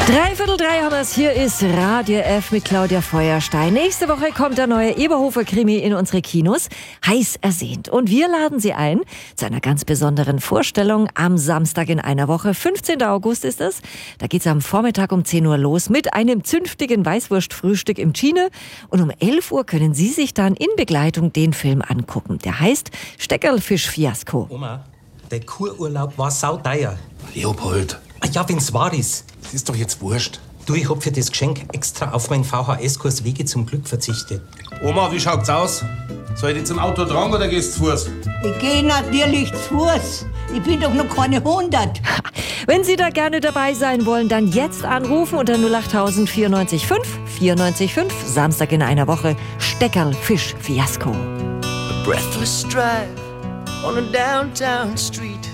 3:15 haben wir es. Hier ist Radio F mit Claudia Feuerstein. Nächste Woche kommt der neue Eberhofer-Krimi in unsere Kinos. Heiß ersehnt. Und wir laden Sie ein zu einer ganz besonderen Vorstellung am Samstag in einer Woche. 15. August ist es. Da geht es am Vormittag um 10 Uhr los mit einem zünftigen Weißwurstfrühstück im Chine. Und um 11 Uhr können Sie sich dann in Begleitung den Film angucken. Der heißt Steckerlfisch-Fiasko. Oma, der Kururlaub war sauteuer. Leopold, Ja, wenn's wahr ist. das ist doch jetzt wurscht. Du, ich hab für das Geschenk extra auf meinen VHS-Kurs Wege zum Glück verzichtet. Oma, wie schaut's aus? Soll ich dich zum Auto tragen oder gehst du zu Fuß? Ich gehe natürlich zu Fuß. Ich bin doch noch keine 100. Wenn Sie da gerne dabei sein wollen, dann jetzt anrufen unter 08000 94 5 94 5. Samstag in einer Woche. Steckerlfisch-Fiasko. A breathless drive on a downtown street.